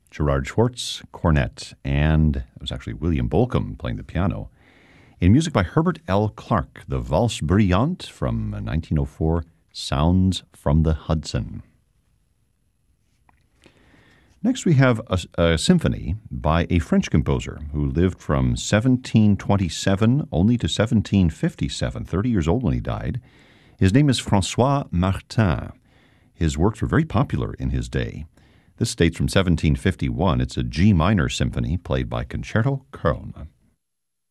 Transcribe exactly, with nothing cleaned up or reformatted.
Gerard Schwartz, cornet, and it was actually William Bolcom playing the piano. In music by Herbert L. Clark, the Valse Brillante from nineteen oh four, Sounds from the Hudson. Next we have a, a symphony by a French composer who lived from seventeen twenty-seven only to seventeen fifty-seven, thirty years old when he died. His name is François Martin. His works were very popular in his day. This dates from seventeen fifty-one. It's a G minor symphony played by Concerto Köln.